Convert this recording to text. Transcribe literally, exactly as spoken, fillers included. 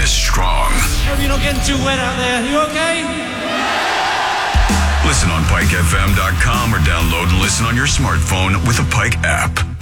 is strong. Hope you're not getting too wet out there. You okay? Listen on Pike F M dot com or download and listen on your smartphone with the Pike app.